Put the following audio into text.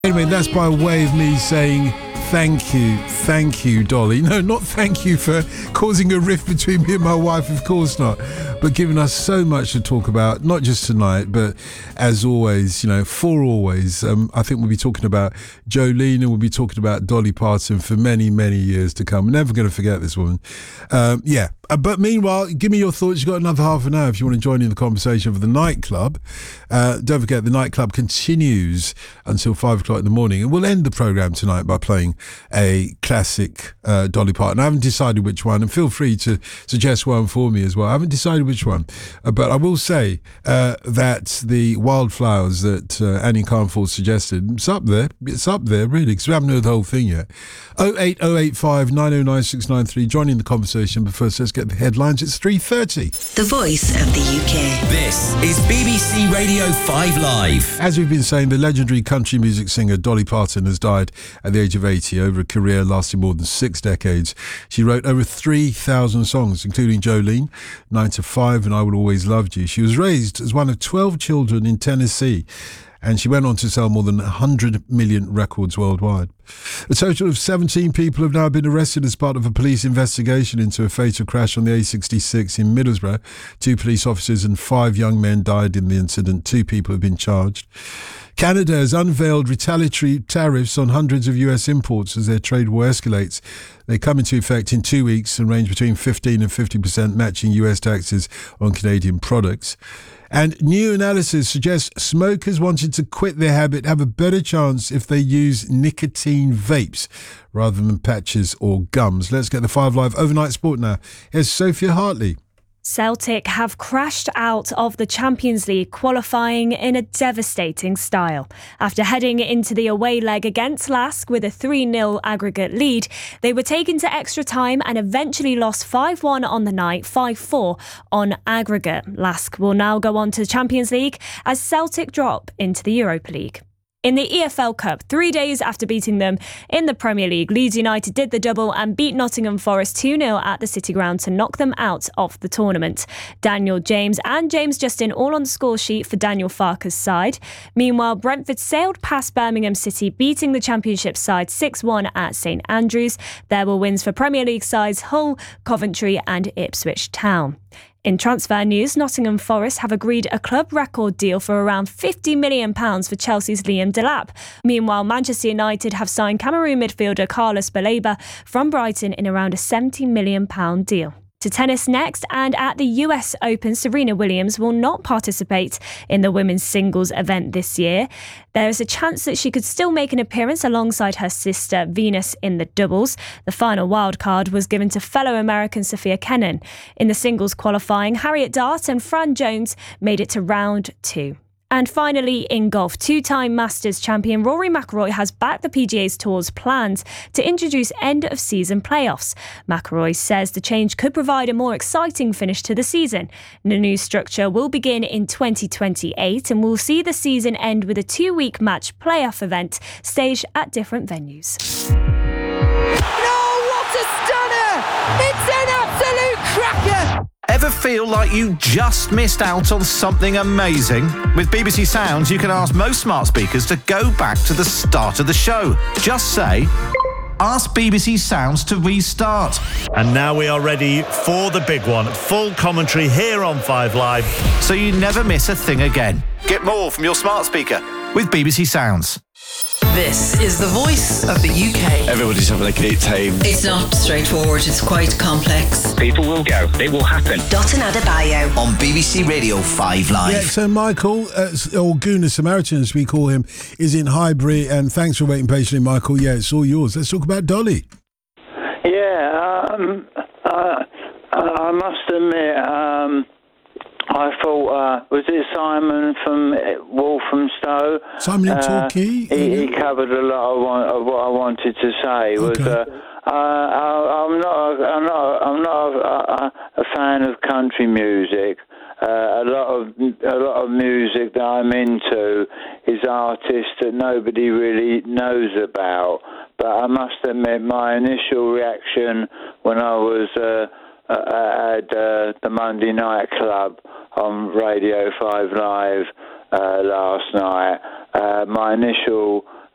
Anyway, that's by way of me saying thank you, Dolly. No, not thank you for causing a rift between me and my wife, of course not, but giving us so much to talk about, not just tonight, but as always, for always. I think we'll be talking about Jolene and we'll be talking about Dolly Parton for many, many years to come. We're never going to forget this woman. But meanwhile, give me your thoughts. You've got another half an hour if you want to join in the conversation of the nightclub. Don't forget, the nightclub continues until 5 o'clock in the morning, and we'll end the programme tonight by playing a classic Dolly Parton. I haven't decided which one, and feel free to suggest one for me as well. I haven't decided which one, but I will say that the Wildflowers that Annie Carnforth suggested, it's up there, really, because we haven't heard the whole thing yet. 08085 909 693, joining the conversation, but first let's get the headlines. It's 3:30. The Voice of the UK. This is BBC Radio 5 Live. As we've been saying, the legendary country music singer Dolly Parton has died at the age of 80 over a career lasting more than 6 decades. She wrote over 3,000 songs, including Jolene, 9 to 5 and I Will Always Love You. She was raised as one of 12 children in Tennessee, and she went on to sell more than 100 million records worldwide. A total of 17 people have now been arrested as part of a police investigation into a fatal crash on the A66 in Middlesbrough. 2 police officers and 5 young men died in the incident. 2 people have been charged. Canada has unveiled retaliatory tariffs on hundreds of US imports as their trade war escalates. They come into effect in 2 weeks and range between 15 and 50%, matching US taxes on Canadian products. And new analysis suggests smokers wanting to quit their habit have a better chance if they use nicotine vapes rather than patches or gums. Let's get the 5 Live overnight sport now. Here's Sophia Hartley. Celtic have crashed out of the Champions League qualifying in a devastating style. After heading into the away leg against Lask with a 3-0 aggregate lead, they were taken to extra time and eventually lost 5-1 on the night, 5-4 on aggregate. Lask will now go on to the Champions League as Celtic drop into the Europa League. In the EFL Cup, 3 days after beating them in the Premier League, Leeds United did the double and beat Nottingham Forest 2-0 at the City Ground to knock them out of the tournament. Daniel James and James Justin all on the score sheet for Daniel Farke's side. Meanwhile, Brentford sailed past Birmingham City, beating the Championship side 6-1 at St Andrews. There were wins for Premier League sides Hull, Coventry and Ipswich Town. In transfer news, Nottingham Forest have agreed a club record deal for around £50 million for Chelsea's Liam Delap. Meanwhile, Manchester United have signed Cameroon midfielder Carlos Baleba from Brighton in around a £70 million deal. To tennis next, and at the US Open, Serena Williams will not participate in the women's singles event this year. There is a chance that she could still make an appearance alongside her sister Venus in the doubles. The final wildcard was given to fellow American Sophia Kenin. In the singles qualifying, Harriet Dart and Fran Jones made it to round 2. And finally, in golf, 2-time Masters champion Rory McIlroy has backed the PGA's Tour's plans to introduce end-of-season playoffs. McIlroy says the change could provide a more exciting finish to the season. The new structure will begin in 2028 and will see the season end with a 2-week match playoff event staged at different venues. No, what a stunner! It's an absolute cracker! Ever feel like you just missed out on something amazing? With BBC Sounds, you can ask most smart speakers to go back to the start of the show. Just say, ask BBC Sounds to restart. And now we are ready for the big one. Full commentary here on 5 Live. So you never miss a thing again. Get more from your smart speaker with BBC Sounds. This is the Voice of the UK. Everybody's having a great time. It's not straightforward, it's quite complex. People will go. It will happen. Dotun Adebayo On BBC Radio 5 Live. Yeah, so Michael, or Gooner Samaritan as we call him, is in Highbury, and thanks for waiting patiently, Michael. Yeah, it's all yours. Let's talk about Dolly. Yeah, I must admit, I thought, was it Simon from Walthamstow? Simon in Torquay? He covered a lot of what I wanted to say. Okay. I'm not a fan of country music. A lot of music that I'm into is artists that nobody really knows about. But I must admit, my initial reaction when I was at the Monday Night Club on Radio 5 Live last night, my initial